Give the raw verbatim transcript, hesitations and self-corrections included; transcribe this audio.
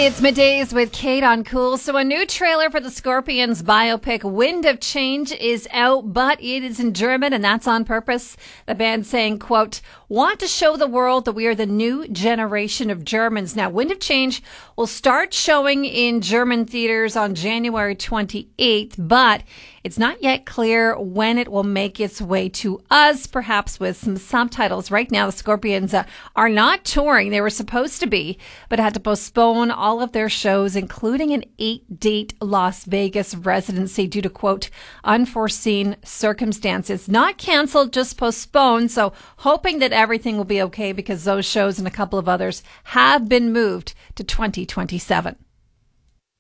It's Middays with Kate on Cool. So a new trailer for the Scorpions biopic Wind of Change is out, but it is in German, and that's on purpose. The band saying, quote, want to show the world that we are the new generation of Germans. Now, Wind of Change will start showing in German theaters on January twenty-eighth, but it's not yet clear when it will make its way to us, perhaps with some subtitles. Right now, the Scorpions uh, are not touring. They were supposed to be, but had to postpone all of their shows, including an eight-date Las Vegas residency due to, quote, unforeseen circumstances. Not canceled, just postponed. So hoping that everything will be okay because those shows and a couple of others have been moved to twenty twenty-seven.